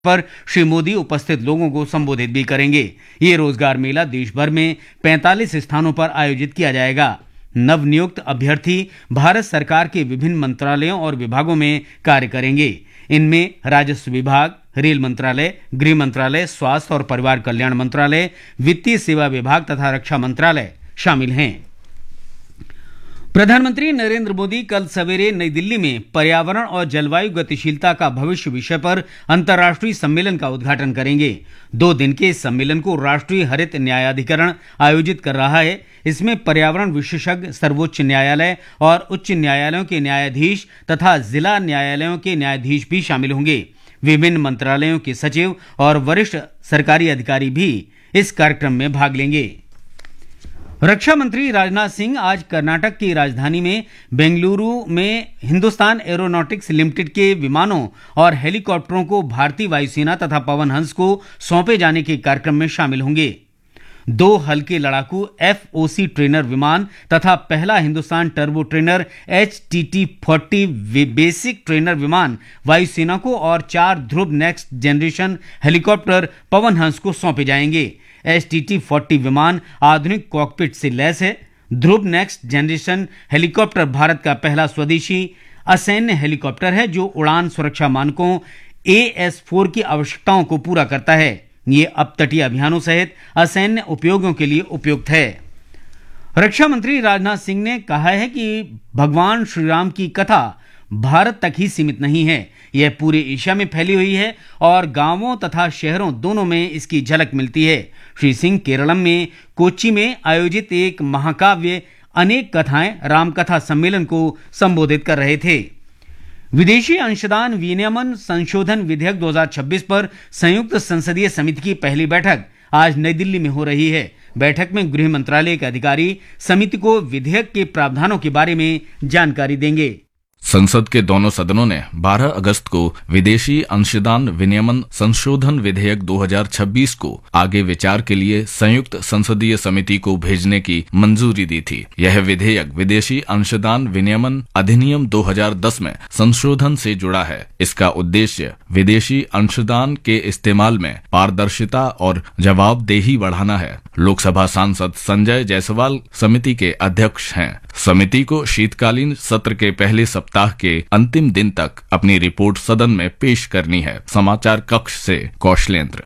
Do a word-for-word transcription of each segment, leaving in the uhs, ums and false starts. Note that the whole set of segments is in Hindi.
पर श्री मोदी उपस्थित लोगों को संबोधित भी करेंगे। ये रोजगार मेला देश भर में पैंतालीस स्थानों पर आयोजित किया जाएगा। नवनियुक्त अभ्यर्थी भारत सरकार के विभिन्न मंत्रालयों और विभागों में कार्य करेंगे। इनमें राजस्व विभाग, रेल मंत्रालय, गृह मंत्रालय, स्वास्थ्य और परिवार कल्याण मंत्रालय, वित्तीय सेवा विभाग तथा रक्षा मंत्रालय शामिल हैं। प्रधानमंत्री नरेंद्र मोदी कल सवेरे नई दिल्ली में पर्यावरण और जलवायु गतिशीलता का भविष्य विषय पर अंतर्राष्ट्रीय सम्मेलन का उद्घाटन करेंगे। दो दिन के इस सम्मेलन को राष्ट्रीय हरित न्यायाधिकरण आयोजित कर रहा है। इसमें पर्यावरण विशेषज्ञ, सर्वोच्च न्यायालय और उच्च न्यायालयों के न्यायाधीश तथा जिला न्यायालयों के न्यायाधीश भी शामिल होंगे। विभिन्न मंत्रालयों के सचिव और वरिष्ठ सरकारी अधिकारी भी इस कार्यक्रम में भाग लेंगे। रक्षा मंत्री राजनाथ सिंह आज कर्नाटक की राजधानी में बेंगलुरु में हिंदुस्तान एरोनॉटिक्स लिमिटेड के विमानों और हेलीकॉप्टरों को भारतीय वायुसेना तथा पवन हंस को सौंपे जाने के कार्यक्रम में शामिल होंगे। दो हल्के लड़ाकू एफ ओ सी ट्रेनर विमान तथा पहला Hindustan turbo trainer H T T forty basic trainer विमान वायुसेना को और चार ध्रुव next generation helicopter Pawan Hans को सौंपे जाएंगे। एच टी टी फोर्टी विमान आधुनिक कॉकपिट से लैस है। ध्रुव नेक्स्ट जनरेशन हेलीकॉप्टर भारत का पहला स्वदेशी असैन्य हेलीकॉप्टर है जो उड़ान सुरक्षा मानकों ए एस फोर की आवश्यकताओं को पूरा करता है। ये अपतटीय अभियानों सहित असैन्य उपयोगों के लिए उपयुक्त है। रक्षा मंत्री राजनाथ सिंह ने कहा है कि भगवान श्री राम की कथा भारत तक ही सीमित नहीं है, यह पूरे एशिया में फैली हुई है और गांवों तथा शहरों दोनों में इसकी झलक मिलती है। श्री सिंह केरलम में कोच्चि में आयोजित एक महाकाव्य अनेक कथाएं रामकथा सम्मेलन को संबोधित कर रहे थे। विदेशी अंशदान विनियमन संशोधन विधेयक दो हज़ार छब्बीस पर संयुक्त संसदीय समिति की पहली बैठक आज नई दिल्ली में हो रही है। बैठक में गृह मंत्रालय के अधिकारी समिति को विधेयक के प्रावधानों के बारे में जानकारी देंगे। संसद के दोनों सदनों ने बारह अगस्त को विदेशी अंशदान विनियमन संशोधन विधेयक दो हज़ार छब्बीस को आगे विचार के लिए संयुक्त संसदीय समिति को भेजने की मंजूरी दी थी। यह विधेयक विदेशी अंशदान विनियमन अधिनियम दो हज़ार दस में संशोधन से जुड़ा है। इसका उद्देश्य विदेशी अंशदान के इस्तेमाल में पारदर्शिता और जवाबदेही बढ़ाना है। लोकसभा सांसद संजय जायसवाल समिति के अध्यक्ष हैं। समिति को शीतकालीन सत्र के पहले सप्ताह के अंतिम दिन तक अपनी रिपोर्ट सदन में पेश करनी है। समाचार कक्ष से कौशलेंद्र।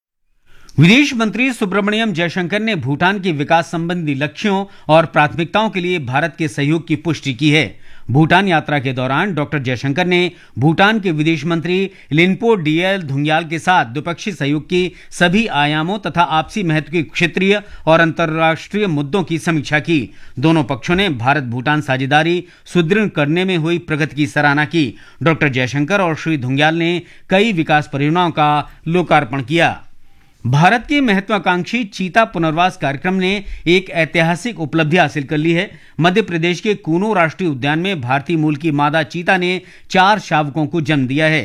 विदेश मंत्री सुब्रमण्यम जयशंकर ने भूटान के विकास संबंधी लक्ष्यों और प्राथमिकताओं के लिए भारत के सहयोग की पुष्टि की है। भूटान यात्रा के दौरान डॉक्टर जयशंकर ने भूटान के विदेश मंत्री लिनपो डीएल धुंग्याल के साथ द्विपक्षीय सहयोग की सभी आयामों तथा आपसी महत्व के क्षेत्रीय और अंतर्राष्ट्रीय मुद्दों की समीक्षा की। दोनों पक्षों ने भारत भूटान साझेदारी सुदृढ़ करने में हुई प्रगति की सराहना की। डॉक्टर जयशंकर और श्री धुंग्याल ने कई विकास परियोजनाओं का लोकार्पण किया। भारत के महत्वाकांक्षी चीता पुनर्वास कार्यक्रम ने एक ऐतिहासिक उपलब्धि हासिल कर ली है। मध्य प्रदेश के कूनो राष्ट्रीय उद्यान में भारतीय मूल की मादा चीता ने चार शावकों को जन्म दिया है।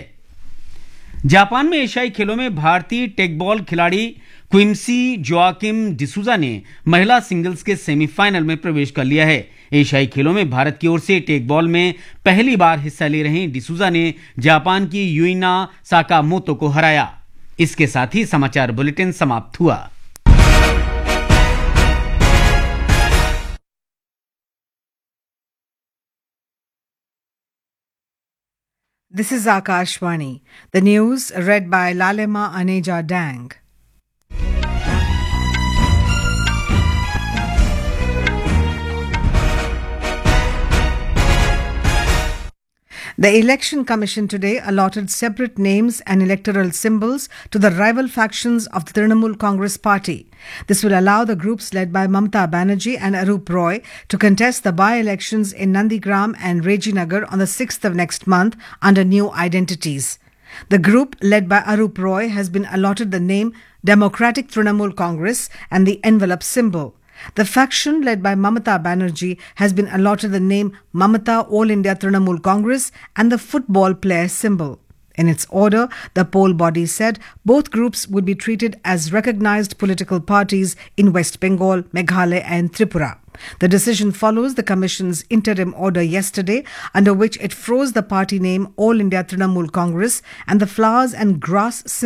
जापान में एशियाई खेलों में भारतीय टेकबॉल खिलाड़ी क्विंसी जोआकिम डिसूजा ने महिला सिंगल्स के सेमीफाइनल में प्रवेश कर लिया है। एशियाई खेलों में भारत की ओर से टेकबॉल में पहली बार हिस्सा ले रही डिसूजा ने जापान की यूइना साकामोतो को हराया। इसके साथ ही समाचार बुलेटिन समाप्त हुआ। This is Akashvani. The news read by Lalema Aneja Dang. The Election Commission today allotted separate names and electoral symbols to the rival factions of the Trinamool Congress Party. This will allow the groups led by Mamata Banerjee and Arup Roy to contest the by-elections in Nandigram and Rejinagar on the sixth of next month under new identities. The group led by Arup Roy has been allotted the name Democratic Trinamool Congress and the envelope symbol. The faction led by Mamata Banerjee has been allotted the name Mamata All India Trinamool Congress and the football player symbol. In its order, the poll body said both groups would be treated as recognized political parties in West Bengal, Meghalaya and Tripura. The decision follows the Commission's interim order yesterday, under which it froze the party name All India Trinamool Congress and the flowers and grass